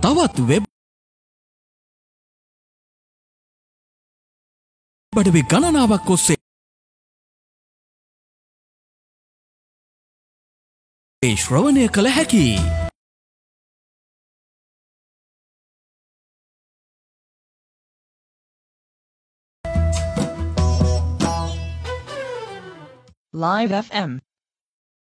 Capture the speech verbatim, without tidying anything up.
තවත් වෙබ් අඩවි ගණනාවක් ඔස්සේ ශ්‍රවණය කළ හැකි. Live F M